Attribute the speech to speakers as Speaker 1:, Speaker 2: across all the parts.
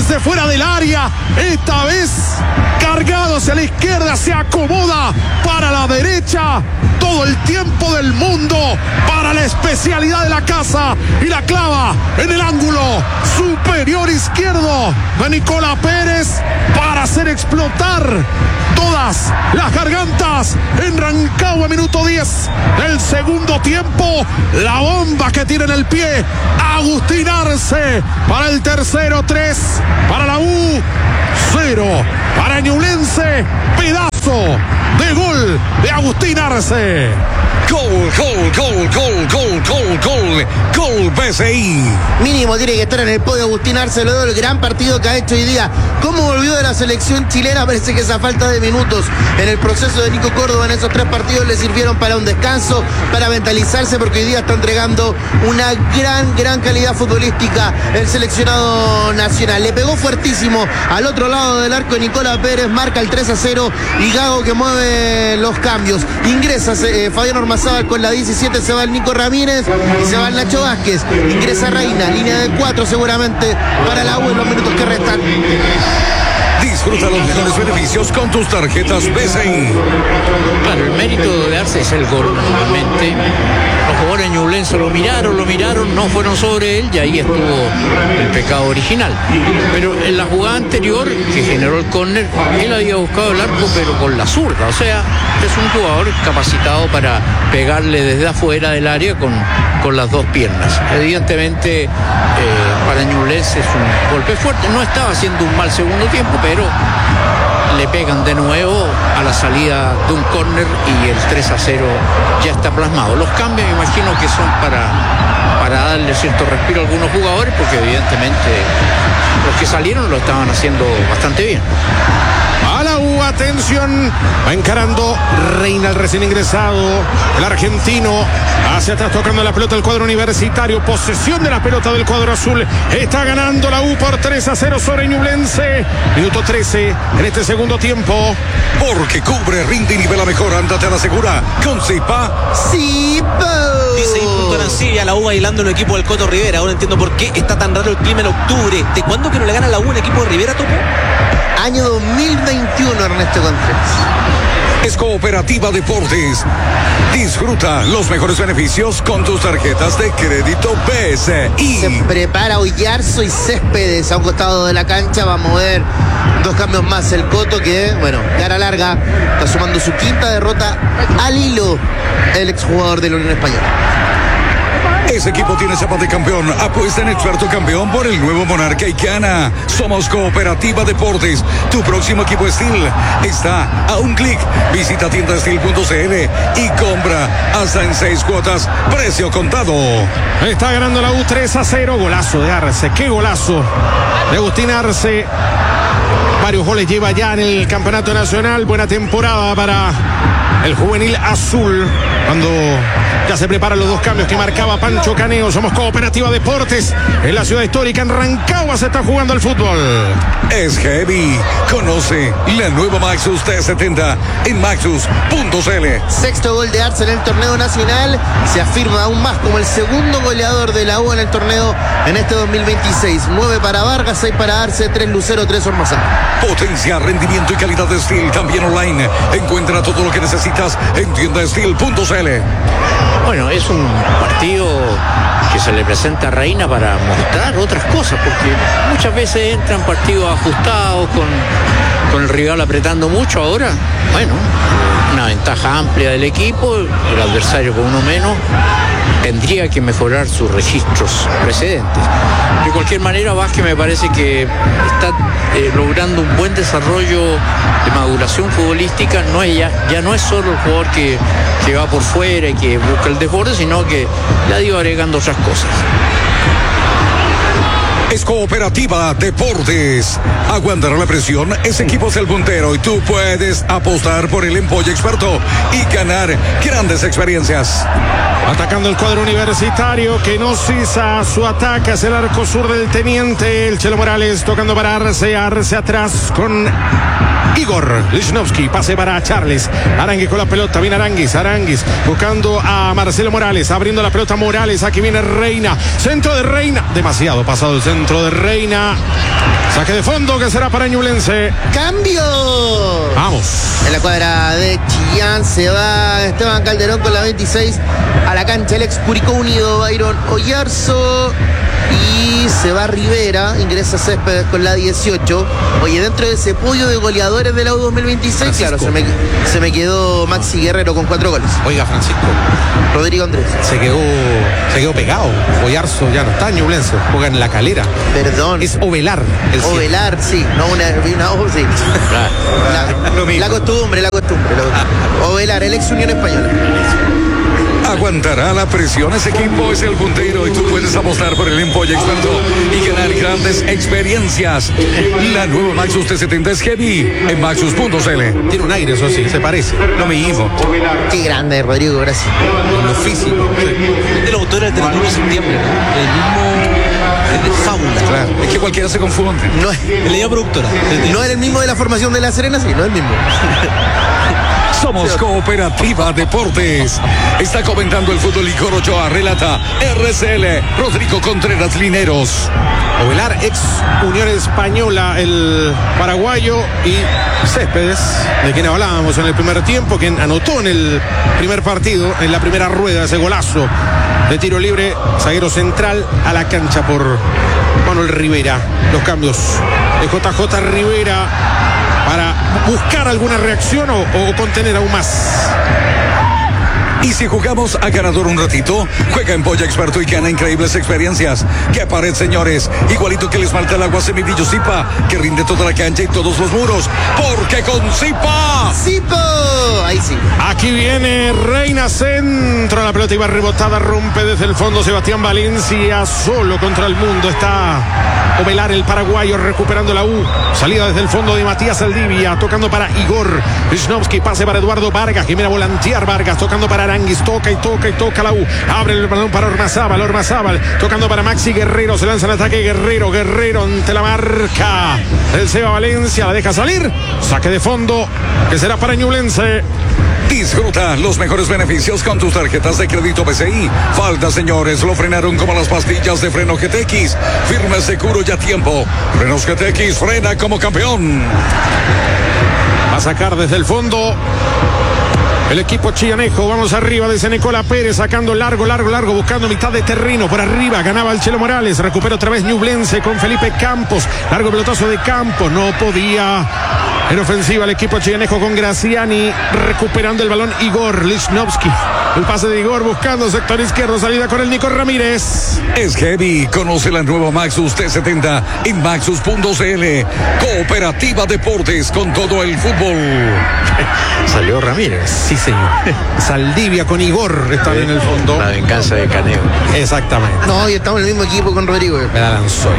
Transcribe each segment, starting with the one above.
Speaker 1: desde fuera del área. Esta vez cargado hacia la izquierda, se acomoda para la derecha. Todo el tiempo del mundo para la especialidad de la casa y la clava en el ángulo superior izquierdo de Nicolás Pérez para hacer explotar todas las gargantas en Rancagua, minuto 10 del segundo tiempo. La bomba que tiene en el pie Agustín Arce para el tercero. 3 para la U, 0 para Ñublense. Pedazo de gol de Agustín Arce.
Speaker 2: Gol PSI.
Speaker 3: Mínimo tiene que estar en el podio Agustín Arce, luego del gran partido que ha hecho hoy día. ¿Cómo volvió de la selección chilena? Parece que esa falta de minutos en el proceso de Nico Córdoba en esos 3 partidos le sirvieron para un descanso, para mentalizarse, porque hoy día está entregando una gran calidad futbolística el seleccionado nacional. Le pegó fuertísimo al otro lado del arco de Nicolás Pérez, marca el 3-0 y Gago que mueve los cambios. Ingresa Fabián Ormazábal con la 17, se va el Nico Ramírez y se va el Nacho Vázquez. Ingresa Reina, línea de 4 seguramente para la U en los minutos que restan.
Speaker 2: Disfruta los mejores beneficios con tus tarjetas PSI.
Speaker 4: Claro, el mérito de Arce es el gol, normalmente. Los jugadores ñublenses lo miraron, no fueron sobre él y ahí estuvo el pecado original. Pero en la jugada anterior, que generó el córner, él había buscado el arco pero con la zurda. O sea, es un jugador capacitado para pegarle desde afuera del área con las 2 piernas. Evidentemente, para Ñublense es un golpe fuerte. No estaba haciendo un mal segundo tiempo, pero le pegan de nuevo a la salida de un córner y el 3-0 ya está plasmado. Los cambios me imagino que son para darle cierto respiro a algunos jugadores, porque evidentemente los que salieron lo estaban haciendo bastante bien.
Speaker 1: A la U, atención, va encarando Reina, el recién ingresado, el argentino, hacia atrás tocando la pelota del cuadro universitario, posesión de la pelota del cuadro azul, está ganando la U por 3-0 sobre Ñublense, minuto 13 en este segundo tiempo.
Speaker 2: Porque cubre, rinde y nivela mejor, ándate a la segura, con Zipa.
Speaker 5: Dice Punto Arancibia, la U bailando en el equipo del Coto Rivera. Ahora entiendo por qué está tan raro el clima en octubre. ¿De cuándo que no le gana la U en equipo de Rivera, Topo?
Speaker 3: Año 2021, Ernesto Contreras.
Speaker 2: Es Cooperativa Deportes. Disfruta los mejores beneficios con tus tarjetas de crédito PSI.
Speaker 3: Se prepara Oyarzo y Céspedes a un costado de la cancha. Va a mover 2 cambios más el Coto, que, bueno, cara larga, está sumando su 5ª derrota al hilo el exjugador de la Unión Española.
Speaker 2: Ese equipo tiene chapa de campeón. Apuesta en Experto Campeón por el nuevo Monarca y gana. Somos Cooperativa Deportes. Tu próximo equipo Steel está a un clic. Visita tiendasteel.cl y compra hasta en 6 cuotas. Precio contado.
Speaker 1: Está ganando la U 3-0. Golazo de Arce. Qué golazo de Agustín Arce. Varios goles lleva ya en el campeonato nacional. Buena temporada para el juvenil azul, cuando ya se preparan los 2 cambios que marcaba Pancho Caneo. Somos Cooperativa Deportes en la ciudad histórica. En Rancagua se está jugando el fútbol.
Speaker 2: Es heavy. Conoce la nueva Maxus T70 en maxus.cl.
Speaker 3: 6º gol de Arce en el torneo nacional. Se afirma aún más como el segundo goleador de la U en el torneo en este 2026. 9 para Vargas, 6 para Arce, 3 Lucero, 3 Ormazábal.
Speaker 2: Potencia, rendimiento y calidad de Steel también online. Encuentra todo lo que necesitas en tiendasteel.cl.
Speaker 4: Bueno, es un partido que se le presenta a Reina para mostrar otras cosas, porque muchas veces entran partidos ajustados con el rival apretando mucho. Ahora, bueno, una ventaja amplia del equipo, el adversario con uno menos tendría que mejorar sus registros precedentes. De cualquier manera, Vázquez me parece que está logrando un buen desarrollo de maduración futbolística. Ya no es solo el jugador que va por fuera y que busca el desborde, sino que le ha ido agregando otras cosas.
Speaker 2: Es Cooperativa Deportes. Aguantar la presión, ese equipo es el puntero y tú puedes apostar por el Empolle Experto y ganar grandes experiencias.
Speaker 1: Atacando el cuadro universitario que no cesa su ataque hacia el arco sur del Teniente. El Chelo Morales tocando para Arce atrás con Igor Lichnowsky, pase para Charles. Aranguis con la pelota, viene Aranguis buscando a Marcelo Morales, abriendo la pelota Morales, aquí viene Reina, centro de Reina, demasiado pasado el centro de Reina, saque de fondo que será para Ñublense.
Speaker 3: ¡Cambio!
Speaker 1: Vamos.
Speaker 3: En la cuadra de Chillán se va Esteban Calderón con la 26 a la cancha el ex Curicó Unido, Byron Oyarzo. Y se va Rivera, ingresa Céspedes con la 18. Oye, dentro de ese podio de goleadores de la U 2026,
Speaker 1: Francisco.
Speaker 3: claro, se me quedó Maxi Guerrero con 4 goles.
Speaker 1: Oiga, Francisco,
Speaker 3: Rodrigo Andrés.
Speaker 1: se quedó pegado. Oyarzo ya no está en Ñublense, juega en La Calera.
Speaker 3: Perdón.
Speaker 1: Es Ovelar.
Speaker 3: Ovelar, sí. No, una O, sí.
Speaker 2: Lo mismo.
Speaker 3: La costumbre. Ovelar, el ex Unión Española.
Speaker 2: ¿Aguantará la presión ese equipo? Es el puntero y tú puedes apostar por el Empolla Experto y ganar grandes experiencias. La nueva Maxus T70 es heavy en maxus.cl.
Speaker 1: Tiene un aire, eso sí, se parece.
Speaker 2: Lo mismo.
Speaker 3: Qué grande, Rodrigo, gracias.
Speaker 1: Lo físico.
Speaker 5: De los autores del 31 de septiembre, ¿no? El mismo de Fábula.
Speaker 2: Claro, es que cualquiera se confunde.
Speaker 3: No es,
Speaker 5: Le dio productora.
Speaker 3: no era el mismo de la formación de La Serena, sí, no es el mismo.
Speaker 2: Somos Cooperativa Deportes. Está comentando el fútbol Igor Ochoa, relata RCL, Rodrigo Contreras Lineros.
Speaker 1: Ovelar, ex Unión Española, el paraguayo, y Céspedes, de quien hablábamos en el primer tiempo, quien anotó en el primer partido, en la primera rueda, ese golazo de tiro libre, zaguero central a la cancha por Manuel Rivera. Los cambios de JJ Rivera para buscar alguna reacción o contener aún más.
Speaker 2: Y si jugamos a ganador un ratito, juega en Polla Experto y gana increíbles experiencias. ¡Qué pared, señores! Igualito que el esmalte al agua semidillo Zipa, que rinde toda la cancha y todos los muros. ¡Porque con Zipa!
Speaker 3: ¡Zipo! Ahí sí.
Speaker 1: Aquí viene Reina, centro, la pelota iba rebotada, rompe desde el fondo Sebastián Valencia, solo contra el mundo está Ovelar, el paraguayo, recuperando la U, salida desde el fondo de Matías Saldivia, tocando para Igor Lichnowsky, pase para Eduardo Vargas, que viene a volantear Vargas, tocando para Aranguis, toca la U, abre el balón para Ormazábal, tocando para Maxi Guerrero, se lanza el ataque Guerrero ante la marca el Seba Valencia, la deja salir, saque de fondo, que será para Ñublense.
Speaker 2: Disfruta los mejores beneficios con tus tarjetas de crédito BCI. Falta, señores, lo frenaron como las pastillas de freno GTX. Firme, seguro y a tiempo. Frenos GTX, frena como campeón.
Speaker 1: Va a sacar desde el fondo el equipo chillanejo. Vamos arriba desde Nicola Pérez, sacando largo, buscando mitad de terreno por arriba. Ganaba el Chelo Morales, recupera otra vez Ñublense con Felipe Campos. Largo pelotazo de Campos, no podía. En ofensiva el equipo chillanejo con Graciani, recuperando el balón Igor Lichnowsky. El pase de Igor buscando sector izquierdo, salida con el Nico Ramírez.
Speaker 2: Es heavy. Conoce la nueva Maxus T70 en maxus.cl. Cooperativa Deportes con todo el fútbol.
Speaker 1: Salió Ramírez. Sí, señor. Saldivia con Igor están en el fondo.
Speaker 4: La venganza de Caneo.
Speaker 1: Exactamente.
Speaker 3: No, y estamos en el mismo equipo con Rodrigo.
Speaker 1: Me la lanzó.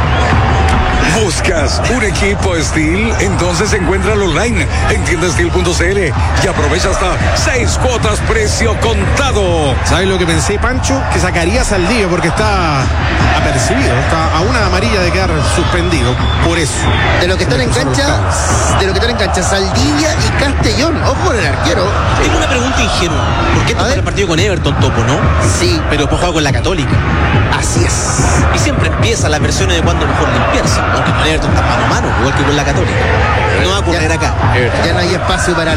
Speaker 2: ¿Buscas un equipo Steel? Entonces encuéntralo online en tiendasteel.cl y aprovecha hasta 6 cuotas precio contado.
Speaker 1: ¿Sabes lo que pensé, Pancho? Que sacaría a Saldivia porque está apercibido, está a una amarilla de quedar suspendido. Por eso.
Speaker 3: De lo que están en cancha, Saldivia y Castellón. Ojo con el arquero.
Speaker 5: Tengo una pregunta ingenua. ¿Por qué tomar el partido con Everton, Topo, no?
Speaker 3: Sí,
Speaker 5: Pero después juega con la Católica.
Speaker 3: así es.
Speaker 5: Y siempre empiezan las versiones de cuando mejor limpiarse. Aunque con Everton está mano a mano, igual que con la Católica. No va a ocurrir acá.
Speaker 3: Ya no hay espacio para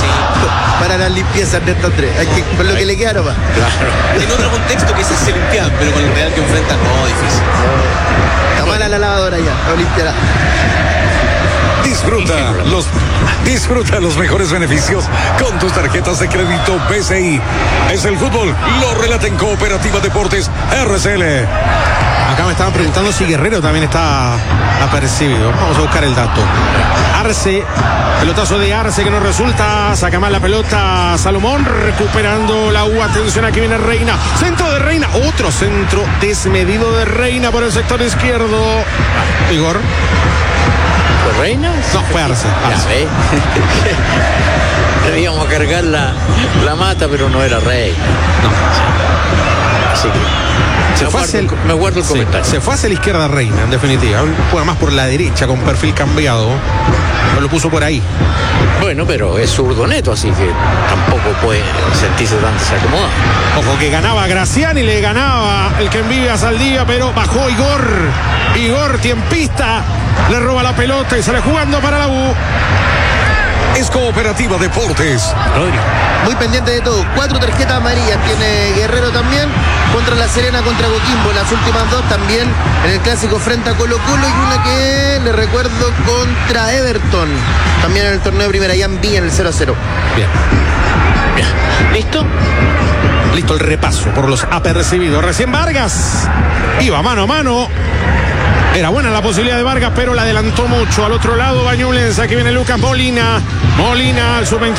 Speaker 3: las limpiezas de estos tres. Hay que por lo que le queda nomás.
Speaker 5: En otro contexto quizás se limpiaban, pero con el Real que enfrentan, no, difícil.
Speaker 3: Está mala la lavadora ya, no limpiará.
Speaker 2: Disfruta los mejores beneficios con tus tarjetas de crédito BCI. Es el fútbol, lo relata en Cooperativa Deportes RCL.
Speaker 1: Acá me estaban preguntando si Guerrero también está apercibido. Vamos a buscar el dato. Arce, pelotazo de Arce que no resulta. Saca mal la pelota Salomón, recuperando la U. Atención, aquí viene Reina. Centro de Reina. Otro centro desmedido de Reina por el sector izquierdo. Igor.
Speaker 4: ¿Fue Reina?
Speaker 1: No, fue Arce.
Speaker 4: Ya ve. Le íbamos a cargar la mata, pero no era Reina. Así que me guardo el comentario.
Speaker 1: Se fue hacia la izquierda Reina, en definitiva. Juega más por la derecha con perfil cambiado. No lo puso por ahí.
Speaker 4: Bueno, pero es zurdo neto, así que tampoco puede sentirse tan desacomodado.
Speaker 1: Ojo que ganaba Graciani, le ganaba el que envidia Saldía, pero bajó Igor. Igor, tiempista, le roba la pelota y sale jugando para la U.
Speaker 2: Es Cooperativa Deportes.
Speaker 4: Rodrigo.
Speaker 3: Muy pendiente de todo. 4 tarjetas amarillas tiene Guerrero también. Contra La Serena, contra Coquimbo. Las últimas 2 también en el clásico frente a Colo Colo. Y una que le recuerdo contra Everton. También en el torneo de primera. Jan Villa en el 0-0.
Speaker 1: Bien.
Speaker 4: ¿Listo?
Speaker 1: Listo el repaso por los apercibidos. Recién Vargas iba mano a mano. Era buena la posibilidad de Vargas, pero la adelantó mucho. Al otro lado, Bañulense. Aquí viene Lucas Molina. Molina al sub-21.